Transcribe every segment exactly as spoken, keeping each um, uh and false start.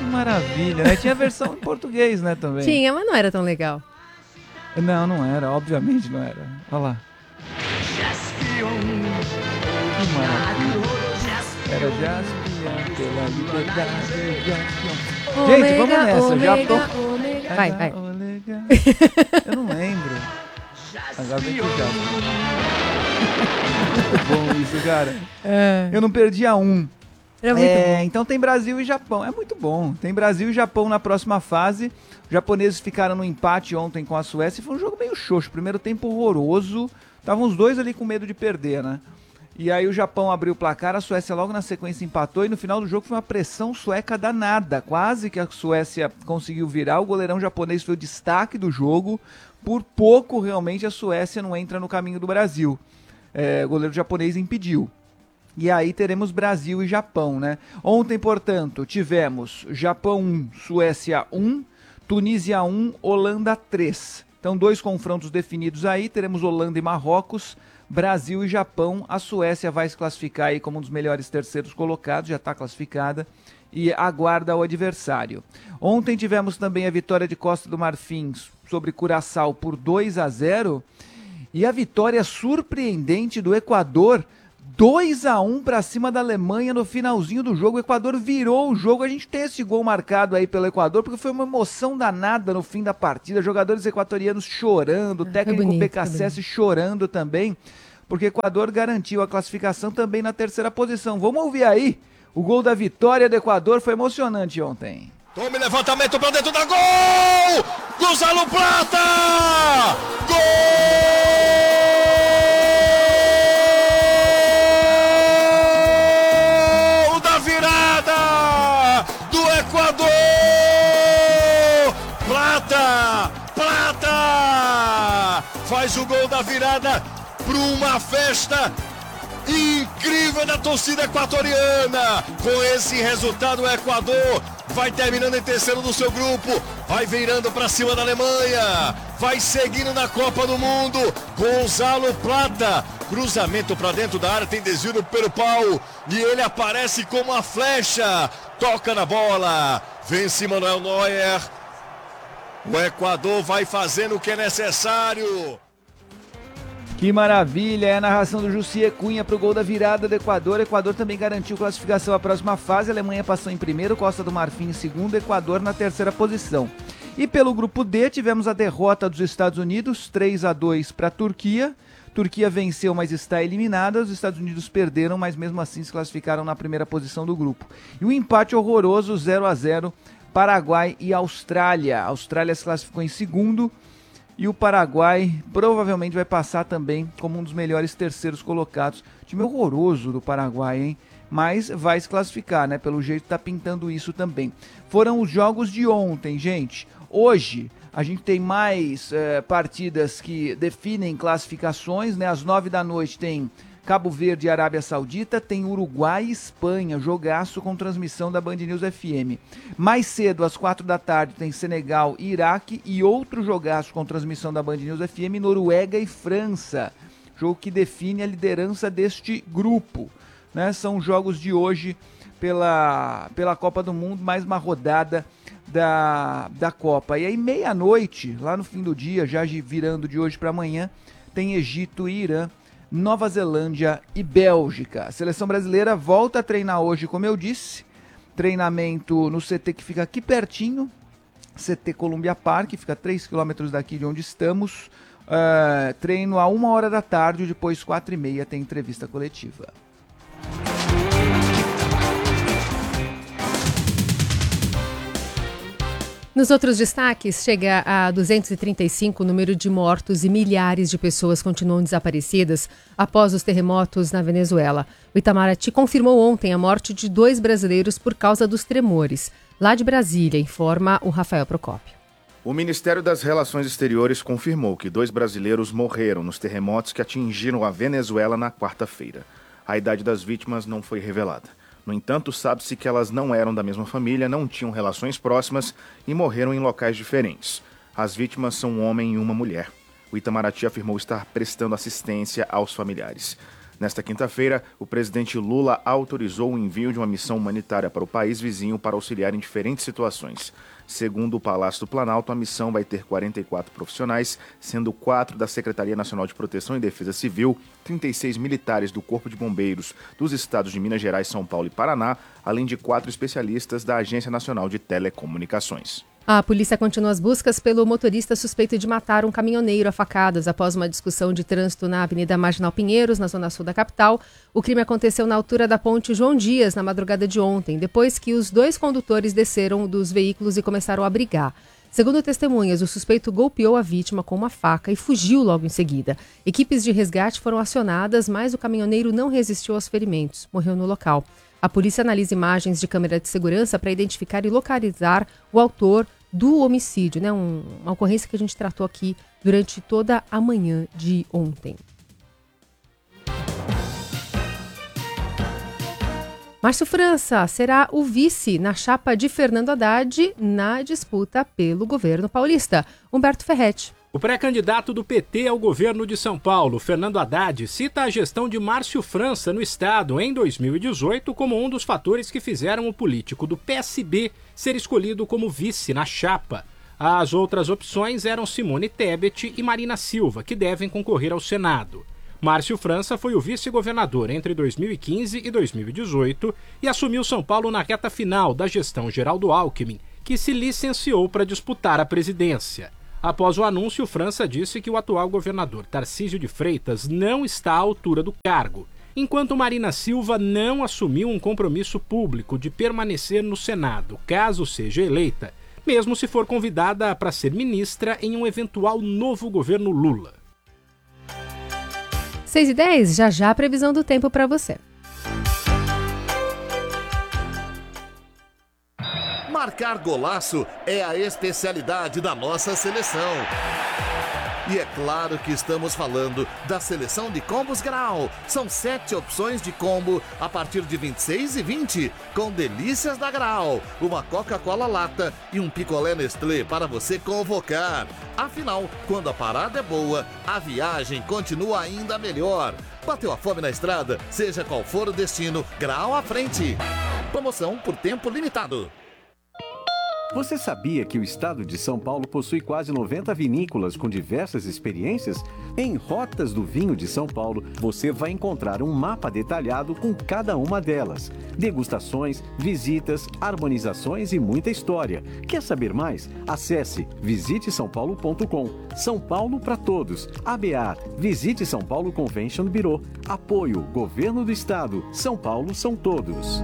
maravilha, né? Tinha a versão em português, né, também. Tinha, mas não era tão legal. Não, não era, obviamente não era. Olha lá. Que maravilha. Era Jaspion, pela liberdade, Jaspion. Gente, Ômega, vamos nessa. ômega, Japão. ômega. Vai, vai. Eu não lembro. Agora vem pro Japão. Muito bom isso, cara. É. Eu não perdi a um. Era muito É, bom. então tem Brasil e Japão. É muito bom. Tem Brasil e Japão na próxima fase. Os japoneses ficaram no empate ontem com a Suécia. Foi um jogo meio xoxo. Primeiro tempo horroroso. Estavam os dois ali com medo de perder, né? E aí o Japão abriu o placar, a Suécia logo na sequência empatou e no final do jogo foi uma pressão sueca danada. Quase que a Suécia conseguiu virar. O goleirão japonês foi o destaque do jogo. Por pouco, realmente, a Suécia não entra no caminho do Brasil. É, o goleiro japonês impediu. E aí teremos Brasil e Japão, né? Ontem, portanto, tivemos Japão um, Suécia um, Tunísia um, Holanda três. Então, dois confrontos definidos aí. Teremos Holanda e Marrocos, Brasil e Japão. A Suécia vai se classificar aí como um dos melhores terceiros colocados, já está classificada, e aguarda o adversário. Ontem tivemos também a vitória de Costa do Marfim sobre Curaçao por dois a zero e a vitória surpreendente do Equador, dois a um para cima da Alemanha no finalzinho do jogo. O Equador virou o jogo. A gente tem esse gol marcado aí pelo Equador, porque foi uma emoção danada no fim da partida. Jogadores equatorianos chorando, o técnico bonito, B K S S chorando também, porque o Equador garantiu a classificação também na terceira posição. Vamos ouvir aí. O gol da vitória do Equador foi emocionante ontem. Tome levantamento para dentro da gol! Gonzalo Plata! Gol da virada do Equador! Plata! Plata! Faz o gol da virada para uma festa incrível da torcida equatoriana. Com esse resultado, o Equador vai terminando em terceiro do seu grupo, vai virando para cima da Alemanha, vai seguindo na Copa do Mundo. Gonzalo Plata, cruzamento para dentro da área, tem desvio pelo pau e ele aparece como uma flecha, toca na bola, vence Manuel Neuer. O Equador vai fazendo o que é necessário. Que maravilha, é a narração do Jussier Cunha para o gol da virada do Equador. O Equador também garantiu classificação à próxima fase. A Alemanha passou em primeiro, Costa do Marfim em segundo, Equador na terceira posição. E pelo grupo D tivemos a derrota dos Estados Unidos, três a dois para a Turquia. Turquia venceu, mas está eliminada. Os Estados Unidos perderam, mas mesmo assim se classificaram na primeira posição do grupo. E um empate horroroso, zero a zero, Paraguai e Austrália. A Austrália se classificou em segundo. E o Paraguai provavelmente vai passar também como um dos melhores terceiros colocados. Time horroroso do Paraguai, hein? Mas vai se classificar, né? Pelo jeito tá pintando isso também. Foram os jogos de ontem, gente. Hoje a gente tem mais é, partidas que definem classificações, né? Às nove da noite tem Cabo Verde e Arábia Saudita, tem Uruguai e Espanha, jogaço com transmissão da Band News F M. Mais cedo, às quatro da tarde, tem Senegal e Iraque e outro jogaço com transmissão da Band News F M, Noruega e França. Jogo que define a liderança deste grupo, né? São jogos de hoje pela, pela Copa do Mundo, mais uma rodada da, da Copa. E aí, meia-noite, lá no fim do dia, já virando de hoje para amanhã, tem Egito e Irã, Nova Zelândia e Bélgica. A seleção brasileira volta a treinar hoje, como eu disse. Treinamento no C T que fica aqui pertinho, C T Columbia Park, fica a três quilômetros daqui de onde estamos. Uh, treino a uma hora da tarde, depois quatro e meia tem entrevista coletiva. Nos outros destaques, chega a duzentos e trinta e cinco o número de mortos e milhares de pessoas continuam desaparecidas após os terremotos na Venezuela. O Itamaraty confirmou ontem a morte de dois brasileiros por causa dos tremores. Lá de Brasília, informa o Rafael Procópio. O Ministério das Relações Exteriores confirmou que dois brasileiros morreram nos terremotos que atingiram a Venezuela na quarta-feira. A idade das vítimas não foi revelada. No entanto, sabe-se que elas não eram da mesma família, não tinham relações próximas e morreram em locais diferentes. As vítimas são um homem e uma mulher. O Itamaraty afirmou estar prestando assistência aos familiares. Nesta quinta-feira, o presidente Lula autorizou o envio de uma missão humanitária para o país vizinho para auxiliar em diferentes situações. Segundo o Palácio do Planalto, a missão vai ter quarenta e quatro profissionais, sendo quatro da Secretaria Nacional de Proteção e Defesa Civil, trinta e seis militares do Corpo de Bombeiros dos estados de Minas Gerais, São Paulo e Paraná, além de quatro especialistas da Agência Nacional de Telecomunicações. A polícia continua as buscas pelo motorista suspeito de matar um caminhoneiro a facadas após uma discussão de trânsito na Avenida Marginal Pinheiros, na zona sul da capital. O crime aconteceu na altura da ponte João Dias, na madrugada de ontem, depois que os dois condutores desceram dos veículos e começaram a brigar. Segundo testemunhas, o suspeito golpeou a vítima com uma faca e fugiu logo em seguida. Equipes de resgate foram acionadas, mas o caminhoneiro não resistiu aos ferimentos. Morreu no local. A polícia analisa imagens de câmera de segurança para identificar e localizar o autor do homicídio, né? Um, uma ocorrência que a gente tratou aqui durante toda a manhã de ontem. Márcio França será o vice na chapa de Fernando Haddad na disputa pelo governo paulista. Humberto Ferretti. O pré-candidato do P T ao governo de São Paulo, Fernando Haddad, cita a gestão de Márcio França no estado em dois mil e dezoito como um dos fatores que fizeram o político do P S B ser escolhido como vice na chapa. As outras opções eram Simone Tebet e Marina Silva, que devem concorrer ao Senado. Márcio França foi o vice-governador entre dois mil e quinze e dois mil e dezoito e assumiu São Paulo na reta final da gestão Geraldo Alckmin, que se licenciou para disputar a presidência. Após o anúncio, França disse que o atual governador Tarcísio de Freitas não está à altura do cargo, enquanto Marina Silva não assumiu um compromisso público de permanecer no Senado, caso seja eleita, mesmo se for convidada para ser ministra em um eventual novo governo Lula. seis e dez, já já a previsão do tempo para você. Marcar golaço é a especialidade da nossa seleção. E é claro que estamos falando da seleção de combos Grau. São sete opções de combo a partir de vinte e seis e vinte, com delícias da Grau, uma Coca-Cola lata e um picolé Nestlé para você convocar. Afinal, quando a parada é boa, a viagem continua ainda melhor. Bateu a fome na estrada? Seja qual for o destino, Grau à frente. Promoção por tempo limitado. Você sabia que o estado de São Paulo possui quase noventa vinícolas com diversas experiências? Em Rotas do Vinho de São Paulo, você vai encontrar um mapa detalhado com cada uma delas. Degustações, visitas, harmonizações e muita história. Quer saber mais? Acesse visite são paulo ponto com. São Paulo para todos. A B A, Visite São Paulo Convention Bureau. Apoio, Governo do Estado. São Paulo são todos.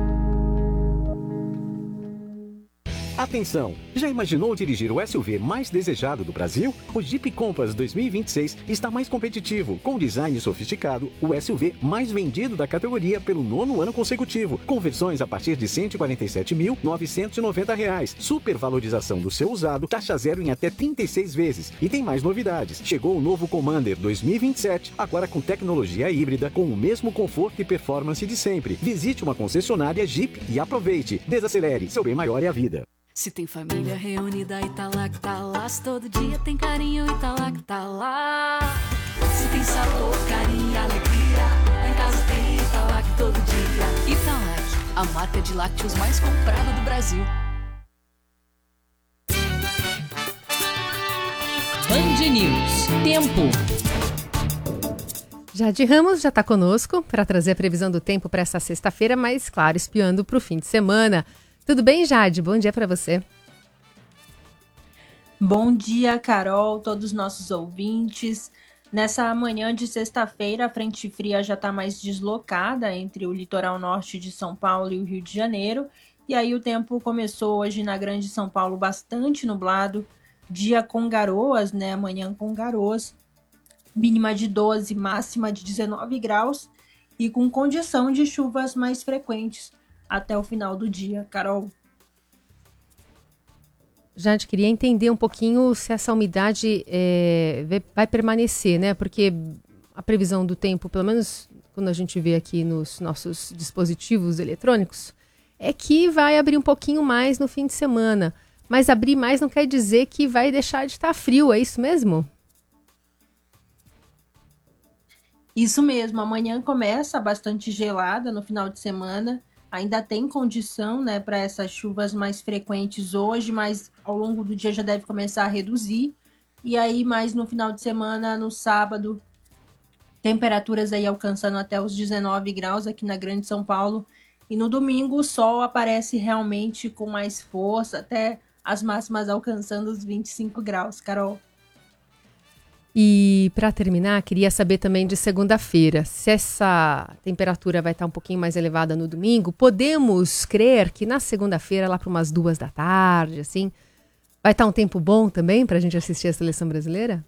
Atenção! Já imaginou dirigir o S U V mais desejado do Brasil? O Jeep Compass dois mil e vinte e seis está mais competitivo, com design sofisticado, o S U V mais vendido da categoria pelo nono ano consecutivo, com versões a partir de cento e quarenta e sete mil novecentos e noventa reais, supervalorização do seu usado, taxa zero em até trinta e seis vezes. E tem mais novidades. Chegou o novo Commander dois mil e vinte e sete, agora com tecnologia híbrida, com o mesmo conforto e performance de sempre. Visite uma concessionária Jeep e aproveite. Desacelere, seu bem maior é a vida. Se tem família reunida e tá lá que tá lá, se todo dia tem carinho e tá lá que tá lá. Se tem sabor, carinho e alegria, lá em casa tem Italac todo dia. Italac, a marca de lácteos mais comprada do Brasil. Band News. Tempo. Jade Ramos já está conosco para trazer a previsão do tempo para essa sexta-feira, mas, claro, espiando para o fim de semana. Tudo bem, Jade? Bom dia para você. Bom dia, Carol, todos os nossos ouvintes. Nessa manhã de sexta-feira, a frente fria já está mais deslocada entre o litoral norte de São Paulo e o Rio de Janeiro. E aí o tempo começou hoje na Grande São Paulo bastante nublado, dia com garoas, né? Amanhã com garoas, mínima de doze, máxima de dezenove graus e com condição de chuvas mais frequentes até o final do dia, Carol. Jade, queria entender um pouquinho se essa umidade é, vai permanecer, né? Porque a previsão do tempo, pelo menos quando a gente vê aqui nos nossos dispositivos eletrônicos, é que vai abrir um pouquinho mais no fim de semana. Mas abrir mais não quer dizer que vai deixar de estar frio, é isso mesmo? Isso mesmo, amanhã começa bastante gelada no final de semana. Ainda tem condição, né, para essas chuvas mais frequentes hoje, mas ao longo do dia já deve começar a reduzir. E aí, mais no final de semana, no sábado, temperaturas aí alcançando até os dezenove graus aqui na Grande São Paulo. E no domingo o sol aparece realmente com mais força, até as máximas alcançando os vinte e cinco graus, Carol. E para terminar, queria saber também de segunda-feira, se essa temperatura vai estar um pouquinho mais elevada no domingo, podemos crer que na segunda-feira, lá para umas duas da tarde, assim, vai estar um tempo bom também para a gente assistir a seleção brasileira?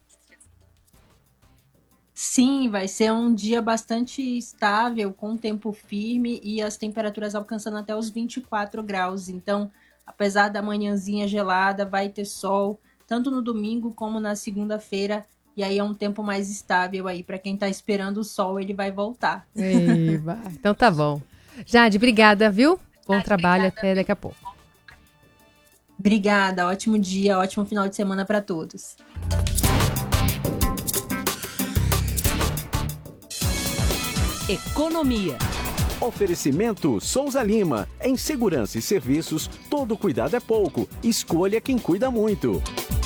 Sim, vai ser um dia bastante estável, com tempo firme e as temperaturas alcançando até os vinte e quatro graus. Então, apesar da manhãzinha gelada, vai ter sol, tanto no domingo como na segunda-feira. E aí é um tempo mais estável aí. Para quem está esperando o sol, ele vai voltar. Eba, então tá bom. Jade, obrigada, viu? Bom Jade, trabalho, obrigada. Até daqui a pouco. Obrigada, ótimo dia, ótimo final de semana para todos. Economia. Oferecimento Souza Lima. Em segurança e serviços, todo cuidado é pouco. Escolha quem cuida muito.